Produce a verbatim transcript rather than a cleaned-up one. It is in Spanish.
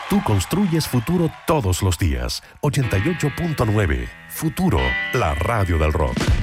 Tú construyes futuro todos los días. ochenta y ocho punto nueve. Futuro, la radio del rock.